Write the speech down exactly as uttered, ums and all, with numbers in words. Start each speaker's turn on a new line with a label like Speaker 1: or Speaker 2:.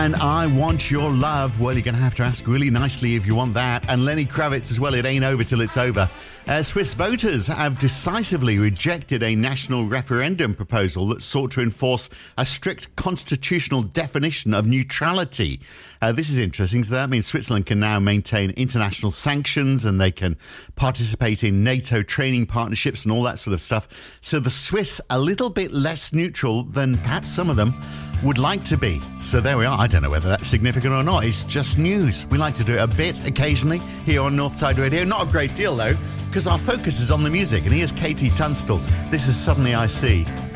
Speaker 1: And I Want Your Love. Well, you're going to have to ask really nicely if you want that. And Lenny Kravitz as well. It ain't over till it's over. Uh, Swiss voters have decisively rejected a national referendum proposal that sought to enforce a strict constitutional definition of neutrality. Uh, this is interesting. So that means Switzerland can now maintain international sanctions and they can participate in NATO training partnerships and all that sort of stuff. So the Swiss, a little bit less neutral than perhaps some of them would like to be. So there we are. I don't know whether that's significant or not. It's just news. We like to do it a bit occasionally here on Northside Radio. Not a great deal, though, because our focus is on the music. And here's Katie Tunstall. This is Suddenly I See.